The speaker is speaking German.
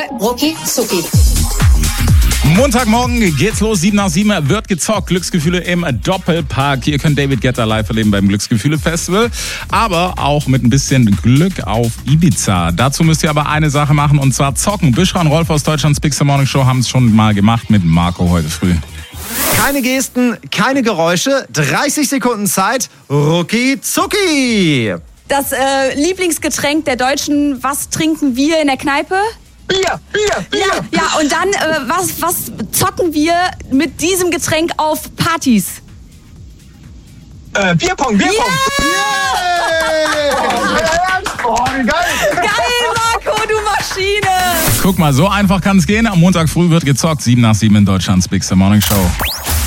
Rucki Zucki. Montagmorgen geht's los, 7 nach 7 wird gezockt. Glücksgefühle im Doppelpark. Ihr könnt David Guetta live erleben beim Glücksgefühle-Festival, aber auch mit ein bisschen Glück auf Ibiza. Dazu müsst ihr aber eine Sache machen, und zwar zocken. Büschra und Rolf aus Deutschlands Big Morning Show haben es schon mal gemacht mit Marco heute früh. Keine Gesten, keine Geräusche, 30 Sekunden Zeit, Rucki Zucki. Das Lieblingsgetränk der Deutschen, was trinken wir in der Kneipe? Bier. Ja, und dann, was zocken wir mit diesem Getränk auf Partys? Bierpong. Yeah! Oh, wie geil. Geil, Marco, du Maschine! Guck mal, so einfach kann es gehen. Am Montag früh wird gezockt, 7 nach 7 in Deutschlands Big Morning Show.